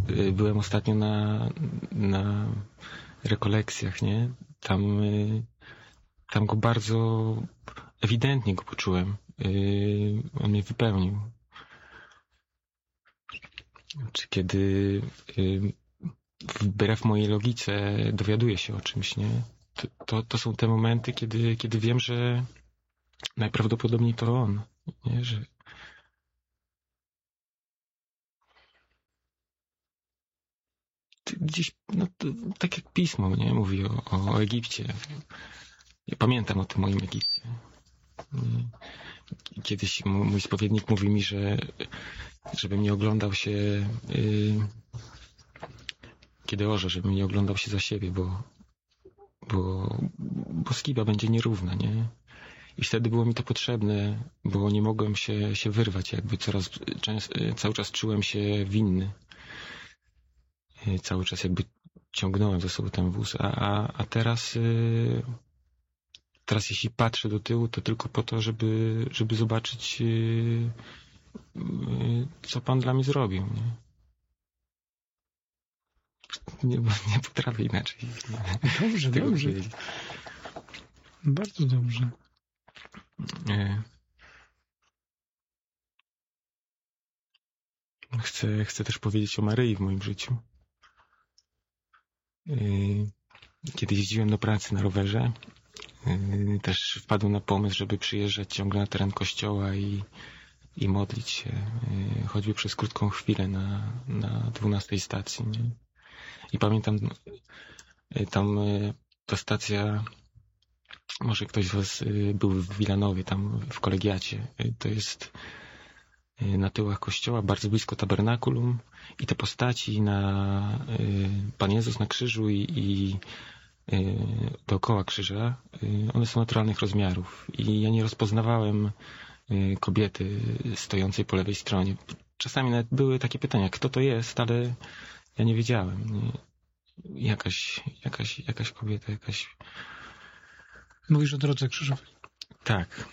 byłem ostatnio na rekolekcjach, nie? Tam go bardzo ewidentnie go poczułem. On mnie wypełnił. Czy kiedy wbrew mojej logice dowiaduję się o czymś, nie? To są te momenty, kiedy wiem, że najprawdopodobniej to on, nie? Że gdzieś, no, tak jak pismo, nie? Mówi o Egipcie. Ja pamiętam o tym moim Egipcie. Kiedyś mój spowiednik mówi mi, żebym nie oglądał się kiedy orze, żebym nie oglądał się za siebie, bo skiba będzie nierówna, nie? I wtedy było mi to potrzebne, bo nie mogłem się wyrwać, jakby cały czas czułem się winny. Cały czas jakby ciągnąłem za sobą ten wóz, a teraz jeśli patrzę do tyłu, to tylko po to, żeby zobaczyć, co Pan dla mnie zrobił, nie? Nie potrafię inaczej. Dobrze. Powiedzieć. Bardzo dobrze. Chcę też powiedzieć o Maryi w moim życiu. Kiedy jeździłem do pracy na rowerze, też wpadłem na pomysł, żeby przyjeżdżać ciągle na teren kościoła i modlić się, choćby przez krótką chwilę na 12 stacji. Nie? I pamiętam, tam ta stacja, może ktoś z was był w Wilanowie, tam w kolegiacie, to jest na tyłach kościoła, bardzo blisko tabernakulum, i te postaci Pan Jezus na krzyżu i dookoła krzyża, one są naturalnych rozmiarów i ja nie rozpoznawałem kobiety stojącej po lewej stronie. Czasami nawet były takie pytania, kto to jest, ale ja nie wiedziałem. Jakaś kobieta, Mówisz o drodze krzyżowej. Tak.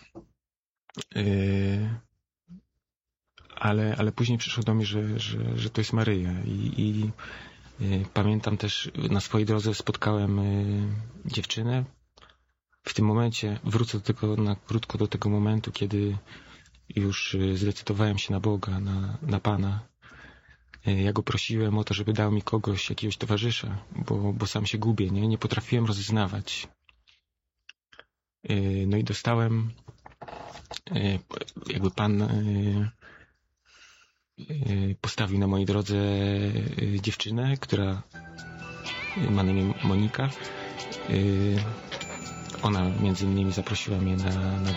Ale później przyszło do mnie, że to jest Maryja i pamiętam też, na swojej drodze spotkałem dziewczynę. W tym momencie wrócę na krótko do tego momentu, kiedy już zdecydowałem się na Boga, na Pana. Ja Go prosiłem o to, żeby dał mi jakiegoś towarzysza, bo sam się gubię, nie potrafiłem rozeznawać. No i dostałem, jakby Pan postawił na mojej drodze dziewczynę, która ma na imię Monika. Ona między innymi zaprosiła mnie na